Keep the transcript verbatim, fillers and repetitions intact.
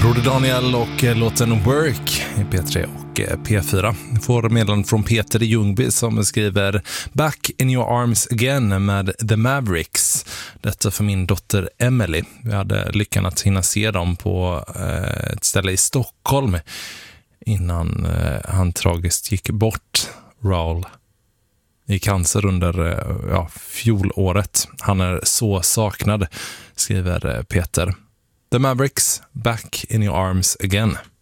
Broder Daniel och låten Work i P tre och P fyra. Vi får meddelande från Peter i Ljungby som skriver Back in your arms again med The Mavericks. Detta för min dotter Emily. Vi hade lyckan att hinna se dem på eh, ett ställe i Stockholm innan eh, han tragiskt gick bort, Raul, i cancer under eh, ja, fjolåret. Han är så saknad, skriver eh, Peter. The Mavericks, Back in your arms again.